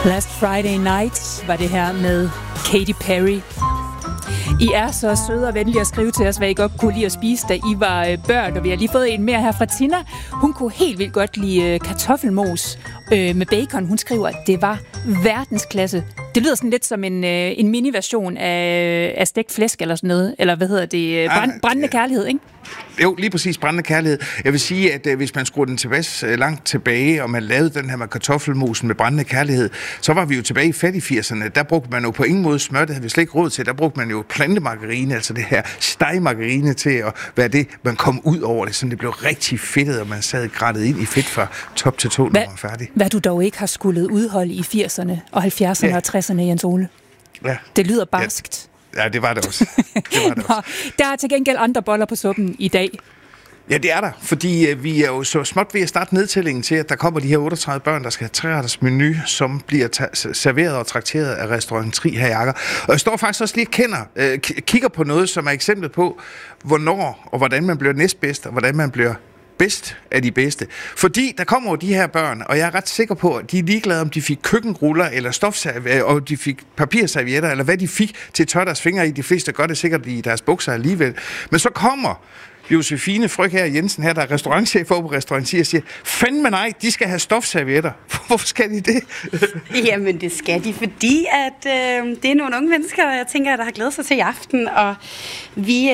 Last Friday Night var det her med Katy Perry. I er så søde og venlige at skrive til os, hvad I godt kunne lide at spise, da I var børn. Og vi har lige fået en mere her fra Tina. Hun kunne helt vildt godt lide kartoffelmos med bacon. Hun skriver, at det var verdensklasse. Det lyder sådan lidt som en mini-version af stegt flæsk eller sådan noget. Eller hvad hedder det? Brændende kærlighed, ikke? Jo, lige præcis brændende kærlighed. Jeg vil sige, at hvis man skruer den langt tilbage, og man lavede den her med kartoffelmosen med brændende kærlighed, så var vi jo tilbage i fattig-80'erne. Der brugte man jo på ingen måde smør, det havde vi slet ikke råd til. Der brugte man jo plantemargarine, altså det her stegmargarine til at være det, man kom ud over det, så det blev rigtig fedtet, og man sad grættet ind i fedt fra top til tå, når man var færdig. Hvad du dog ikke har skullet udholde i 80'erne og 70'erne og 60'erne, Jens Ole. Ja. Det lyder barskt. Ja, det var det også. Der er til gengæld andre boller på suppen i dag. Ja, det er der, fordi vi er jo så småt ved at starte nedtællingen til, at der kommer de her 38 børn, der skal have 3-retters menu, som bliver serveret og trakteret af restaurant Tri her i Akker. Og jeg står faktisk også lige kigger på noget, som er eksemplet på, hvornår og hvordan man bliver næstbedst, og hvordan man bliver bedst af de bedste. Fordi der kommer jo de her børn, og jeg er ret sikker på, at de er ligeglade, om de fik køkkenruller, eller stofservietter, og de fik papirservietter, eller hvad de fik til at tørre deres fingre i. De fleste gør det sikkert i deres bukser alligevel. Men så kommer Josefine Fryg her Jensen her, der er restaurantchef over på Restaurant og siger, fandme nej, de skal have stofservietter. Hvorfor skal de det? Jamen det skal de, fordi at det er nogle unge mennesker, jeg tænker, der har glædet sig til i aften, og vi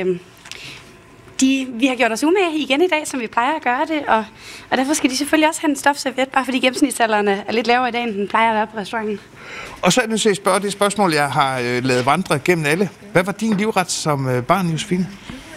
har gjort os umage igen i dag, som vi plejer at gøre det, og derfor skal de selvfølgelig også have en stofserviet, bare fordi gennemsnitsalderen er lidt lavere i dag, end den plejer at være på restauranten. Og så er det, at spørge det spørgsmål, jeg har lavet vandre gennem alle. Hvad var din livret som barn, Josefine?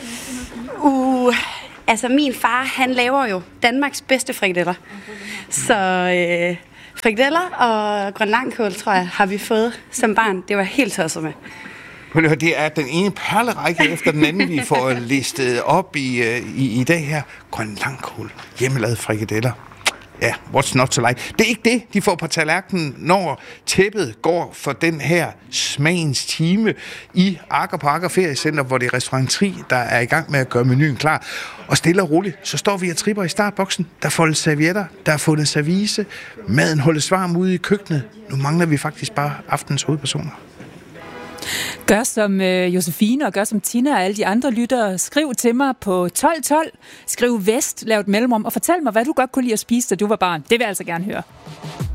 Altså min far, han laver jo Danmarks bedste frikadeller. Så frikadeller og grønlangkål, tror jeg, har vi fået som barn. Det var helt tosset med. Det er den ene perlerække efter den anden, vi får listet op i dag her. Grønlangkål, hjemmelavet frikadeller. Ja, what's not to like? Det er ikke det, de får på tallerkenen, når tæppet går for den her smagens time i Akker på Akker Feriecenter, hvor det er Restaurant Tri, der er i gang med at gøre menuen klar. Og stille og roligt, så står vi og tripper i startboksen. Der foldes servietter, der er fundet service, maden holdes varm ude i køkkenet. Nu mangler vi faktisk bare aftens hovedpersoner. Gør som Josefine og gør som Tina og alle de andre lyttere. Skriv til mig på 1212. Skriv vest, lav et mellemrum og fortæl mig, hvad du godt kunne lide at spise, da du var barn. Det vil jeg altså gerne høre.